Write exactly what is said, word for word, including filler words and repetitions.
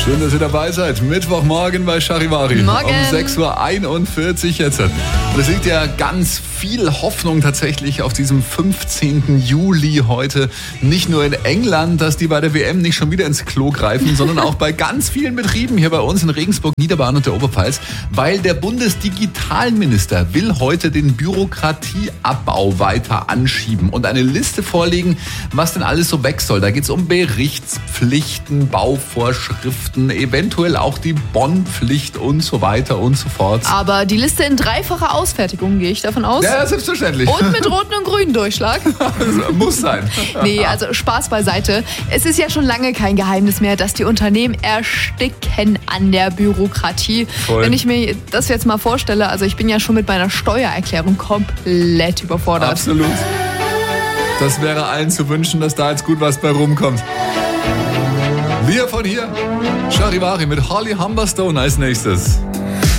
Schön, dass ihr dabei seid. Mittwochmorgen bei Charivari. Morgen. Um sechs Uhr einundvierzig jetzt. Und es liegt ja ganz viel Hoffnung tatsächlich auf diesem fünfzehnten Juli heute. Nicht nur in England, dass die bei der W M nicht schon wieder ins Klo greifen, sondern auch bei ganz vielen Betrieben hier bei uns in Regensburg, Niederbayern und der Oberpfalz. Weil der Bundesdigitalminister will heute den Bürokratieabbau weiter anschieben und eine Liste vorlegen, was denn alles so weg soll. Da geht es um Berichtspflichten, Bauvorschriften, eventuell auch die Bonnpflicht und so weiter und so fort. Aber die Liste in dreifacher Ausfertigung, gehe ich davon aus. Ja, selbstverständlich. Und mit roten und grünen Durchschlag. Das muss sein. Nee, also Spaß beiseite. Es ist ja schon lange kein Geheimnis mehr, dass die Unternehmen ersticken an der Bürokratie. Voll. Wenn ich mir das jetzt mal vorstelle, also ich bin ja schon mit meiner Steuererklärung komplett überfordert. Absolut. Das wäre allen zu wünschen, dass da jetzt gut was bei rumkommt. Wir von hier, Charivari mit Holly Humberstone als nächstes.